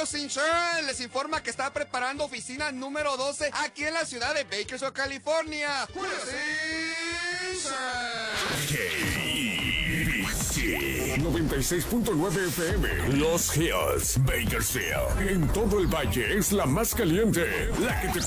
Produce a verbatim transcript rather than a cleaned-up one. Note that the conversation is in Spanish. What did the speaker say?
House Insurance les informa que está preparando oficina número doce aquí en la ciudad de Bakersfield, California. noventa y seis punto nueve F M, Los Hills, Bakersfield. En todo el valle es la más caliente, la que te